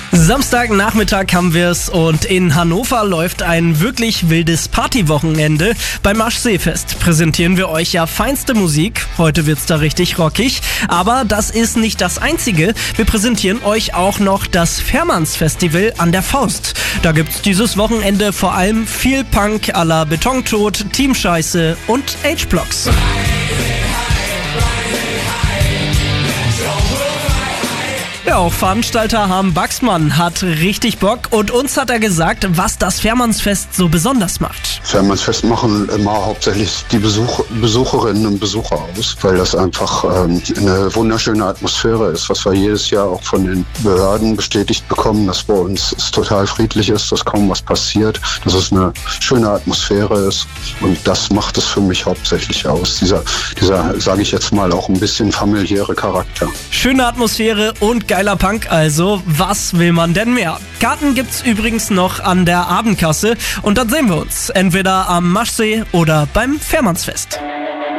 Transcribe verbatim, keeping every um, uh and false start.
Samstagnachmittag haben wir es und in Hannover läuft ein wirklich wildes Partywochenende. Beim Maschseefest präsentieren wir euch ja feinste Musik. Heute wird's da richtig rockig. Aber das ist nicht das Einzige. Wir präsentieren euch auch noch das Fährmannsfestival an der Faust. Da gibt's dieses Wochenende vor allem viel Punk à la Betontod, Team Scheiße und H-Blocks. Ja, auch Veranstalter Harm Baxmann hat richtig Bock und uns hat er gesagt, was das Fährmannsfest so besonders macht. Fährmannsfest machen immer hauptsächlich die Besuch, Besucherinnen und Besucher aus, weil das einfach ähm, eine wunderschöne Atmosphäre ist, was wir jedes Jahr auch von den Behörden bestätigt bekommen, dass bei uns es total friedlich ist, dass kaum was passiert, dass es eine schöne Atmosphäre ist und das macht es für mich hauptsächlich aus, dieser, dieser sage ich jetzt mal, auch ein bisschen familiäre Charakter. Schöne Atmosphäre und geiler Punk, also was will man denn mehr? Karten gibt's übrigens noch an der Abendkasse und dann sehen wir uns entweder am Maschsee oder beim Fährmannsfest.